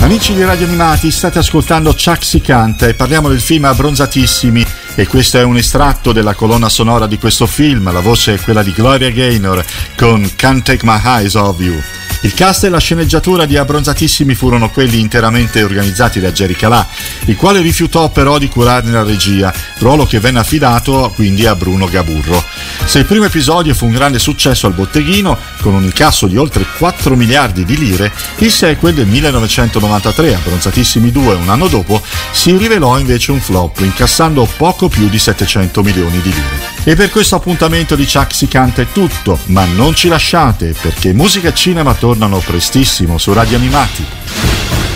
Amici di Radio Animati, state ascoltando Chuck Si Canta e parliamo del film Abbronzatissimi, e questo è un estratto della colonna sonora di questo film. La voce è quella di Gloria Gaynor con Can't Take My Eyes Off You. Il cast e la sceneggiatura di Abbronzatissimi furono quelli interamente organizzati da Jerry Calà, il quale rifiutò però di curarne la regia, ruolo che venne affidato quindi a Bruno Gaburro. Se il primo episodio fu un grande successo al botteghino, con un incasso di oltre 4 miliardi di lire, il sequel del 1993, Abbronzatissimi 2, un anno dopo, si rivelò invece un flop, incassando poco più di 700 milioni di lire. E per questo appuntamento di Chuck Si Canta è tutto, ma non ci lasciate, perché musica e cinema tornano prestissimo su Radio Animati.